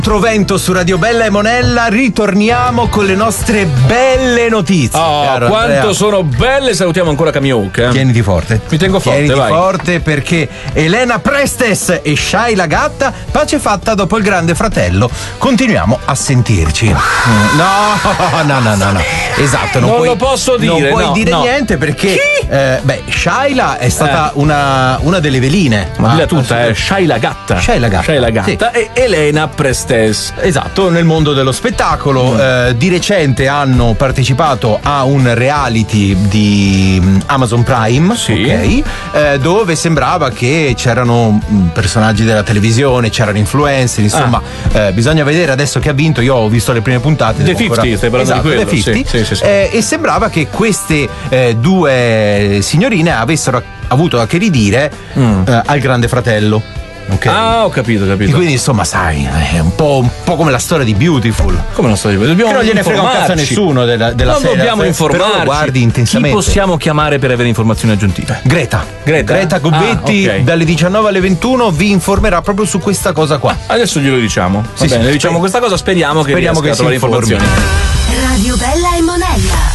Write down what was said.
Vento su Radio Bella e Monella, ritorniamo con le nostre belle notizie. Quanto Andrea. Sono belle, salutiamo ancora Camiouk. Tieniti forte. Mi tengo forte, Tieniti forte perché Elena Prestes e Shai la Gatta, pace fatta dopo il Grande Fratello. Continuiamo a sentirci. No. Esatto, non lo posso dire. Non puoi dire niente perché Shaila è stata una delle veline. Ma dilla tutta, Shai la Gatta. Shai la Gatta sì. E Elena Prestes. Esatto, nel mondo dello spettacolo. Di recente hanno partecipato a un reality di Amazon Prime, sì. Ok, dove sembrava che c'erano personaggi della televisione, c'erano influencer, insomma, bisogna vedere adesso che ha vinto. Io ho visto le prime puntate. The 50, stai parlando di quello? The 50. Sì. E sembrava che queste due signorine avessero avuto a che ridire al Grande Fratello. Okay. Ho capito. E quindi insomma, sai, è un po' come la storia di Beautiful. Come la storia di Beautiful? Che non gliene frega un cazzo a nessuno della non serie. Dobbiamo informarci. Però lo guardi intensamente. Chi possiamo chiamare per avere informazioni aggiuntive? Greta Gobbetti, okay. Dalle 19 alle 21 vi informerà proprio su questa cosa qua. Adesso glielo diciamo. Va bene, diciamo questa cosa, speriamo che riesca a trovare informazioni. Radio Bella e